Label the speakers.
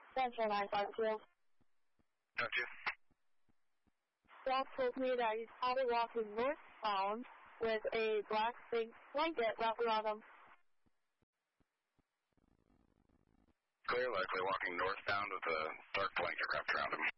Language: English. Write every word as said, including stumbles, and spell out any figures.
Speaker 1: Central nine five two.
Speaker 2: Got you.
Speaker 1: Ralph told me that he's probably walking northbound with a black big blanket wrapped around him.
Speaker 2: Clear, likely walking northbound with a dark blanket wrapped around him.